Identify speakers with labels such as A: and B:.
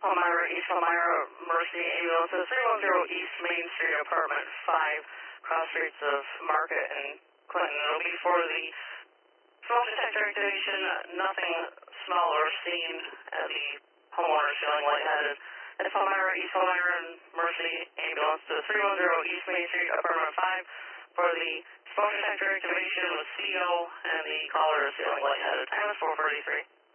A: Palmyra, East Palmyra, Mercy Ambulance, 310 East Main Street, Apartment 5, cross streets of Market and Clinton. It'll be for the smoke detector activation. Nothing smelled or seen at the homeowners feeling lightheaded. It's Palmyra, East Palmyra, and Mercy Ambulance to 310 East Main Street, Apartment 5 for the smoke detector activation with CO, and the caller is feeling lightheaded. Time is 4:33.